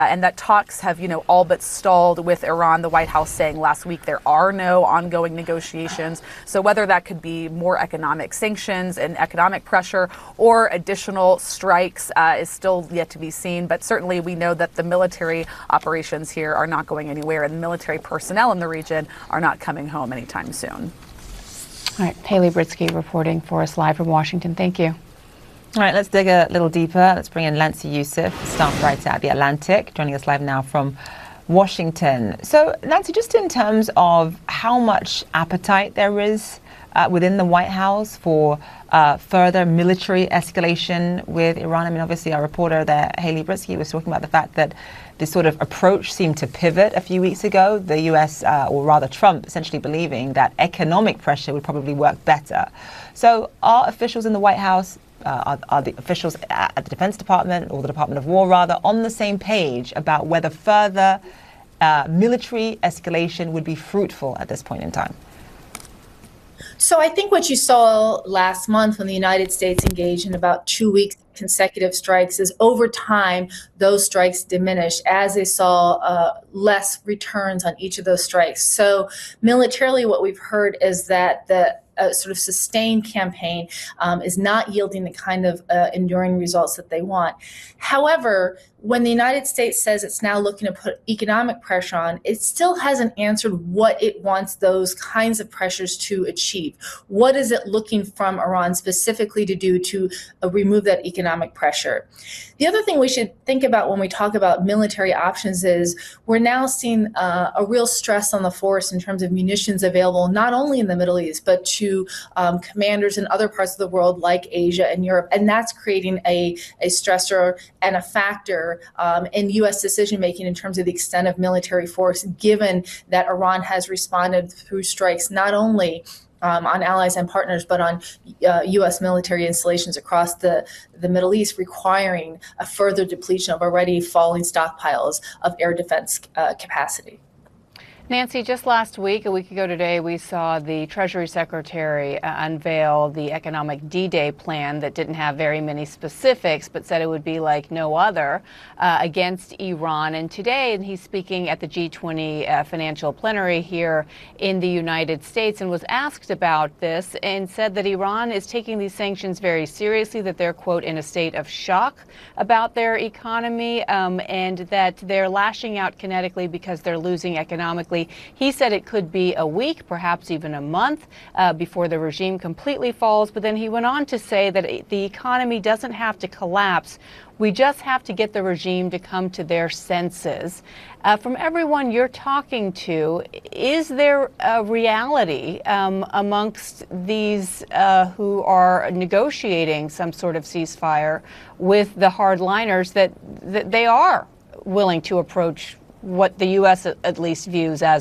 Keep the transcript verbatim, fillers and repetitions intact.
and that talks have, you know, all but stalled with Iran. The White House saying last week there are no ongoing negotiations. So whether that could be more economic sanctions and economic pressure or additional strikes uh, is still yet to be seen. But certainly we know that the military operations here are not going anywhere, and military personnel in the region are not coming home anytime soon. All right, Haley Britsky reporting for us live from Washington. Thank you. All right, let's dig a little deeper. Let's bring in Nancy Youssef, staff writer at The Atlantic, joining us live now from Washington. So, Nancy, just in terms of how much appetite there is uh, within the White House for uh, further military escalation with Iran. I mean, obviously, our reporter there, Haley Britsky, was talking about the fact that this sort of approach seemed to pivot a few weeks ago. The U S, uh, or rather Trump, essentially believing that economic pressure would probably work better. So, are officials in the White House Uh, are, are the officials at the Defense Department or the Department of War, rather, on the same page about whether further uh, military escalation would be fruitful at this point in time? So I think what you saw last month when the United States engaged in about two weeks consecutive strikes is over time those strikes diminished as they saw uh, less returns on each of those strikes. So militarily what we've heard is that the uh, sort of sustained campaign um, is not yielding the kind of uh, enduring results that they want. However, when the United States says it's now looking to put economic pressure on, it still hasn't answered what it wants those kinds of pressures to achieve. What is it looking from Iran specifically to do to uh, remove that economic pressure? The other thing we should think about when we talk about military options is we're now seeing uh, a real stress on the force in terms of munitions available, not only in the Middle East, but to um, commanders in other parts of the world like Asia and Europe. And that's creating a, a stressor and a factor Um, in U S decision-making in terms of the extent of military force, given that Iran has responded through strikes not only um, on allies and partners, but on uh, U S military installations across the, the Middle East, requiring a further depletion of already falling stockpiles of air defense uh, capacity. Nancy, just last week, a week ago today, we saw the Treasury Secretary uh, unveil the economic D-Day plan that didn't have very many specifics, but said it would be like no other uh, against Iran. And today, and he's speaking at the G twenty uh, financial plenary here in the United States, and was asked about this and said that Iran is taking these sanctions very seriously, that they're, quote, in a state of shock about their economy, um, and that they're lashing out kinetically because they're losing economically. He said it could be a week, perhaps even a month, uh, before the regime completely falls. But then he went on to say that the economy doesn't have to collapse. We just have to get the regime to come to their senses. Uh, from everyone you're talking to, is there a reality um, amongst these uh, who are negotiating some sort of ceasefire with the hardliners that, that they are willing to approach what the U S at least views as